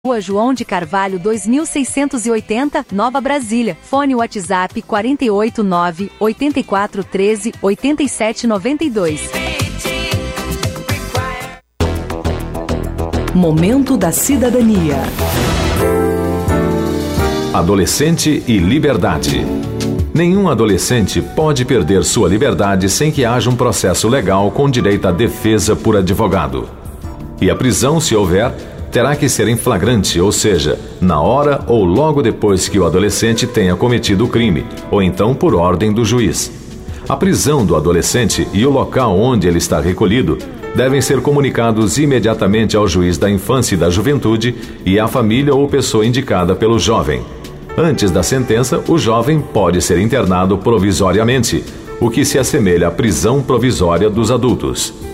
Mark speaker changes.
Speaker 1: Rua João de Carvalho 2680, Nova Brasília. Fone WhatsApp 489-8413-8792.
Speaker 2: Momento da Cidadania.
Speaker 3: Adolescente e liberdade. Nenhum adolescente pode perder sua liberdade sem que haja um processo legal com direito à defesa por advogado. E a prisão, se houver, terá que ser em flagrante, ou seja, na hora ou logo depois que o adolescente tenha cometido o crime, ou então por ordem do juiz. A prisão do adolescente e o local onde ele está recolhido devem ser comunicados imediatamente ao juiz da infância e da juventude e à família ou pessoa indicada pelo jovem. Antes da sentença, o jovem pode ser internado provisoriamente, o que se assemelha à prisão provisória dos adultos.